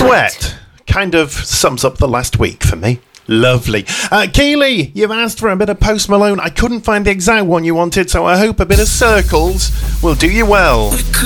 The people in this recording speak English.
Sweat kind of sums up the last week for me. Lovely. Keely, you've asked for a bit of Post Malone. I couldn't find the exact one you wanted, so I hope a bit of Circles will do you well.